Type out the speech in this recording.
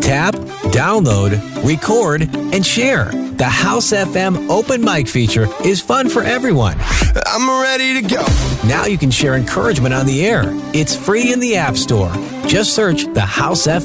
Tap, download, record, and share. The House FM open mic feature is fun for everyone. I'm ready to go. Now you can share encouragement on the air. It's free in the App Store. Just search the House FM.